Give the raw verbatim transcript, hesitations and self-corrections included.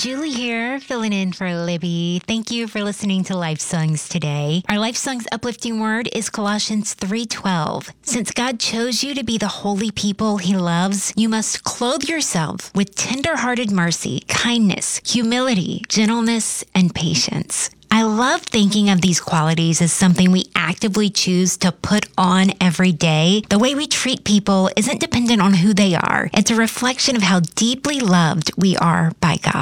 Julie here, filling in for Libby. Thank you for listening to Life Songs today. Our Life Songs uplifting word is Colossians three twelve. Since God chose you to be the holy people he loves, you must clothe yourself with tender-hearted mercy, kindness, humility, gentleness, and patience. I love thinking of these qualities as something we actively choose to put on every day. The way we treat people isn't dependent on who they are. It's a reflection of how deeply loved we are by God.